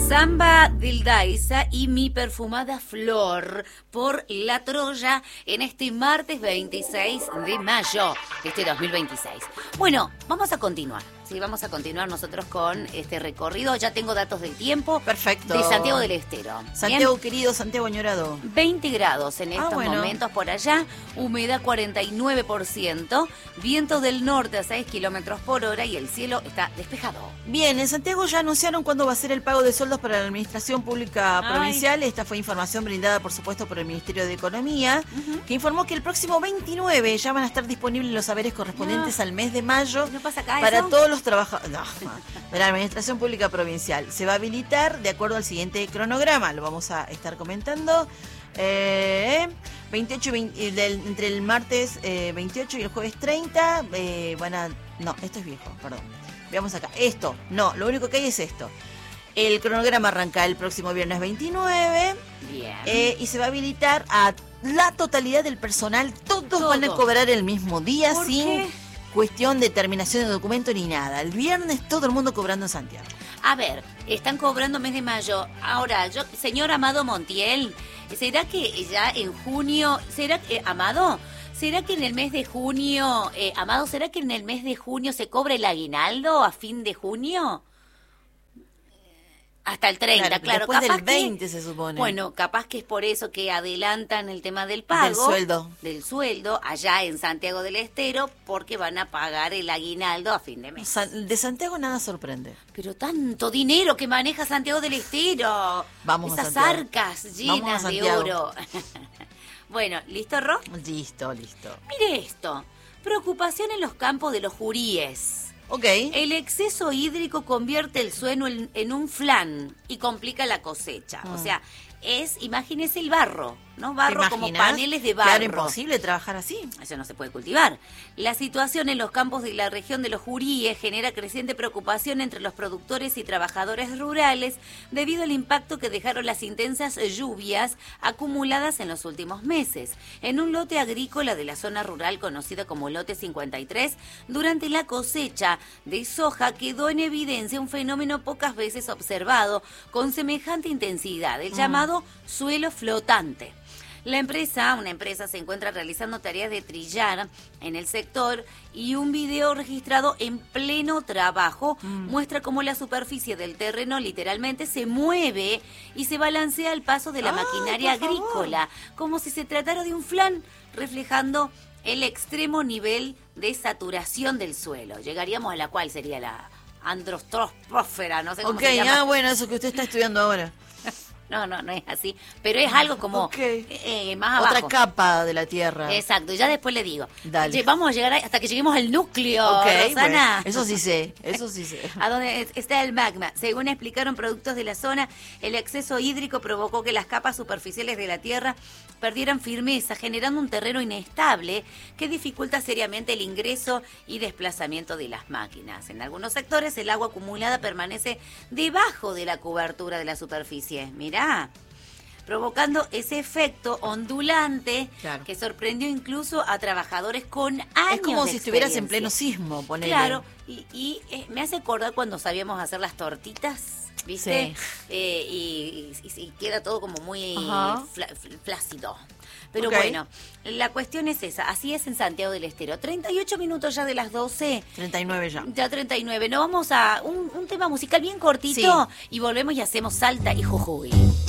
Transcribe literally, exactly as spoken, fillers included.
Samba del Daiza y Mi Perfumada Flor por La Troya en este martes veintiséis de mayo de este dos mil veintiséis. Bueno, vamos a continuar. Sí, vamos a continuar nosotros con este recorrido. Ya tengo datos del tiempo. Perfecto. De Santiago del Estero. Santiago, ¿bien? querido, Santiago añorado. veinte grados en estos ah, bueno. momentos por allá. Humedad cuarenta y nueve por ciento. Viento del norte a seis kilómetros por hora y el cielo está despejado. Bien, en Santiago ya anunciaron cuándo va a ser el pago de sueldos para la Administración Pública Ay. Provincial. Esta fue información brindada, por supuesto, por el Ministerio de Economía, uh-huh. que informó que el próximo veintinueve ya van a estar disponibles los saberes correspondientes no. al mes de mayo ¿No pasa acá para eso? todos los trabajadores no, de la Administración Pública Provincial. Se va a habilitar de acuerdo al siguiente cronograma, lo vamos a estar comentando. Eh, veintiocho, veinte, del, entre el martes eh, veintiocho y el jueves treinta eh, van a... No, esto es viejo, perdón. Veamos acá. Esto, no, lo único que hay es esto. El cronograma arranca el próximo viernes veintinueve. Bien. Eh, y se va a habilitar a la totalidad del personal. Todos Todo. van a cobrar el mismo día ¿Por sin qué? cuestión de terminación de documento ni nada. El viernes todo el mundo cobrando en Santiago. A ver, están cobrando mes de mayo. Ahora, yo, señor Amado Montiel, ¿será que ya en junio, será que, Amado, será que en el mes de junio, eh, Amado, será que en el mes de junio se cobra el aguinaldo a fin de junio? Hasta el treinta, claro. claro. Después capaz del veinte que, se supone. Bueno, capaz que es por eso que adelantan el tema del pago. Del sueldo. Del sueldo, allá en Santiago del Estero, porque van a pagar el aguinaldo a fin de mes. San, de Santiago nada sorprende. Pero tanto dinero que maneja Santiago del Estero. Vamos Esas a arcas llenas de oro. Bueno, ¿listo, Ro? Listo, listo. Mire esto. Preocupación en los campos de los juríes. Ok. El exceso hídrico convierte el suelo en, en un flan y complica la cosecha. Mm. O sea, es, imagínese el barro, ¿no? Barro como paneles de barro. Claro, imposible trabajar así. Eso no se puede cultivar. La situación en los campos de la región de los Juríes genera creciente preocupación entre los productores y trabajadores rurales debido al impacto que dejaron las intensas lluvias acumuladas en los últimos meses. En un lote agrícola de la zona rural conocida como Lote cincuenta y tres, durante la cosecha de soja quedó en evidencia un fenómeno pocas veces observado con semejante intensidad, el mm. llamado suelo flotante. La empresa, una empresa se encuentra realizando tareas de trillar en el sector y un video registrado en pleno trabajo mm. muestra cómo la superficie del terreno literalmente se mueve y se balancea al paso de la Ay, maquinaria agrícola, como si se tratara de un flan, reflejando el extremo nivel de saturación del suelo. Llegaríamos a la cual sería la androstrósfera, no sé cómo okay, se llama. Ah, bueno, eso que usted está estudiando ahora. No, no, no es así. Pero es algo como okay. eh, más abajo. Otra capa de la Tierra. Exacto, ya después le digo. Dale. Vamos a llegar a, hasta que lleguemos al núcleo, okay, Rosana. Bueno, eso sí sé, eso sí sé. A donde está el magma. Según explicaron productos de la zona, el exceso hídrico provocó que las capas superficiales de la Tierra perdieran firmeza, generando un terreno inestable que dificulta seriamente el ingreso y desplazamiento de las máquinas. En algunos sectores, el agua acumulada permanece debajo de la cobertura de la superficie. Mirá. Provocando ese efecto ondulante claro. que sorprendió incluso a trabajadores con años Es como de si estuvieras en pleno experiencia. sismo, ponele. Claro, y, y eh, me hace acordar cuando sabíamos hacer las tortitas, ¿viste? Sí. Eh, y, y, y queda todo como muy fla, flácido. Pero okay. bueno, la cuestión es esa. Así es en Santiago del Estero. treinta y ocho minutos ya de las doce. treinta y nueve ya. Ya treinta y nueve. Nos vamos a un, un tema musical bien cortito. Sí. Y volvemos y hacemos Salta y Jujuy.